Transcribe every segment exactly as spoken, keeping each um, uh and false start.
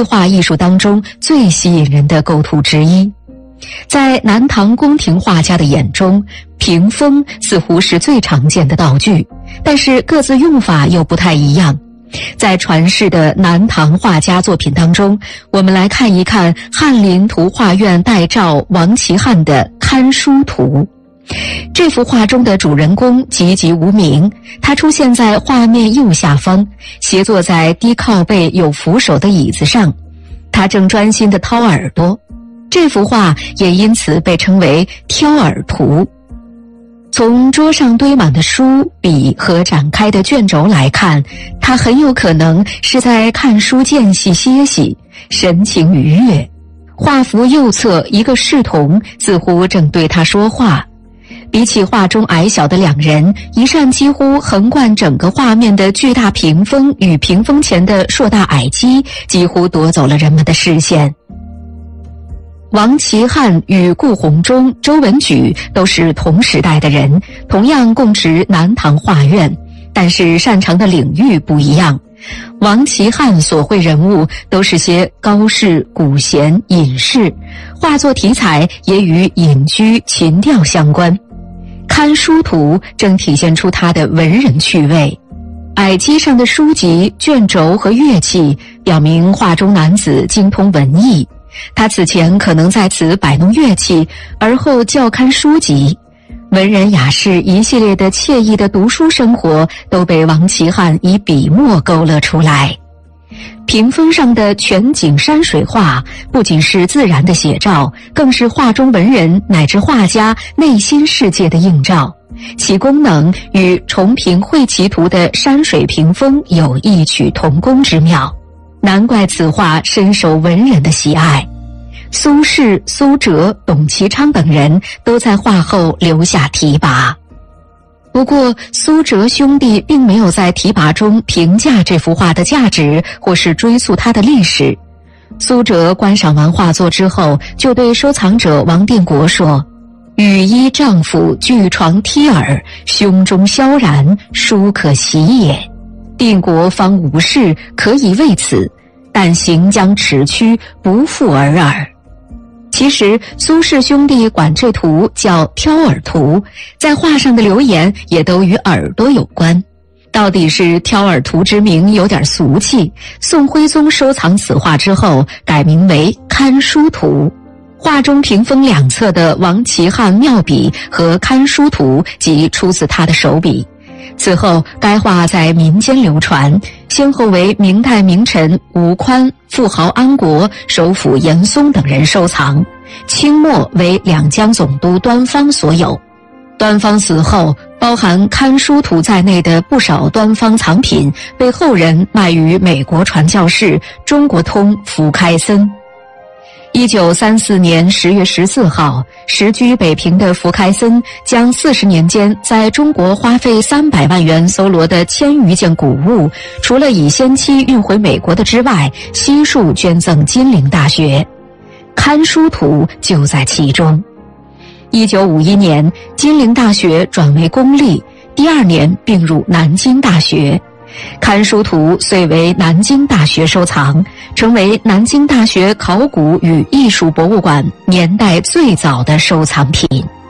画艺术当中最吸引人的构图之一。在南唐宫廷画家的眼中，屏风似乎是最常见的道具，但是各自用法又不太一样。在传世的南唐画家作品当中，我们来看一看翰林图画院代照王其汉的《看书图》。这幅画中的主人公籍籍无名，他出现在画面右下方，斜坐在低靠背有扶手的椅子上，他正专心地掏耳朵。这幅画也因此被称为挑耳图。从桌上堆满的书、笔和展开的卷轴来看，他很有可能是在看书间隙歇息，神情愉悦。画幅右侧一个侍童似乎正对他说话。比起画中矮小的两人，一扇几乎横贯整个画面的巨大屏风与屏风前的硕大矮机几乎夺走了人们的视线。王其汉与顾闳中、周文举都是同时代的人，同样供职南唐画院，但是擅长的领域不一样。王其汉所绘人物都是些高士、古贤、隐士，画作题材也与隐居、情调相关。看书图正体现出他的文人趣味。矮机上的书籍、卷轴和乐器表明画中男子精通文艺，他此前可能在此摆弄乐器，而后校勘书籍。文人雅士一系列的惬意的读书生活都被王其汉以笔墨勾勒出来。屏风上的全景山水画不仅是自然的写照，更是画中文人乃至画家内心世界的映照，其功能与重屏绘其图的山水屏风有异曲同工之妙，难怪此画深受文人的喜爱。苏轼、苏辙、董其昌等人都在画后留下题跋。不过苏辙兄弟并没有在题跋中评价这幅画的价值，或是追溯它的历史。苏辙观赏完画作之后，就对收藏者王定国说：“羽衣丈夫据床踢耳，胸中萧然，书可喜也。定国方无事，可以为此，但行将尺曲，不复尔尔。”其实苏轼兄弟管这图叫挑耳图，在画上的留言也都与耳朵有关。到底是挑耳图之名有点俗气，宋徽宗收藏此画之后改名为看书图。画中屏风两侧的王其汉妙笔和看书图即出自他的手笔。此后该画在民间流传，先后为明代名臣吴宽、富豪安国、首辅严嵩等人收藏，清末为两江总督端方所有。端方死后，包含看书图在内的不少端方藏品被后人卖于美国传教士中国通福开森。一九三四年十月十四号，时居北平的福开森将四十年间在中国花费三百万元搜罗的千余件古物，除了以先期运回美国的之外，悉数捐赠金陵大学。看书图就在其中。一九五一年，金陵大学转为公立，第二年并入南京大学。看书图遂为南京大学收藏，成为南京大学考古与艺术博物馆年代最早的收藏品。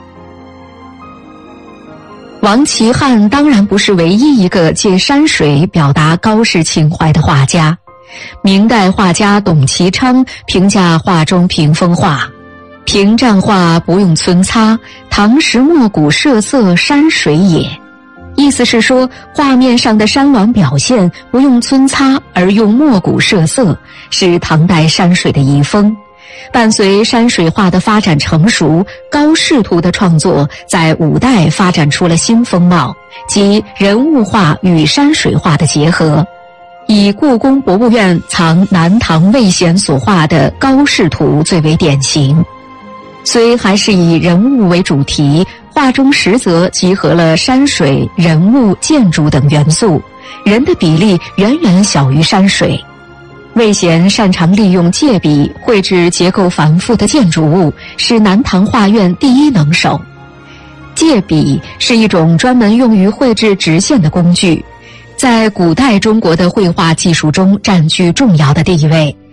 王其汉当然不是唯一一个借山水表达高士情怀的画家。明代画家董其昌评价画中屏风画：屏障画不用皴擦，唐时墨骨设色山水也。意思是说，画面上的山峦表现不用皴擦，而用墨骨设色，是唐代山水的遗风。伴随山水画的发展成熟，高士图的创作在五代发展出了新风貌，即人物画与山水画的结合。以故宫博物院藏南唐魏显所画的高士图最为典型。虽还是以人物为主题，画中实则集合了山水、人物、建筑等元素，人的比例远远小于山水。魏显擅长利用借笔绘制结构繁复的建筑物，是南唐画院第一能手。借笔是一种专门用于绘制直线的工具，在古代中国的绘画技术中占据重要的地位。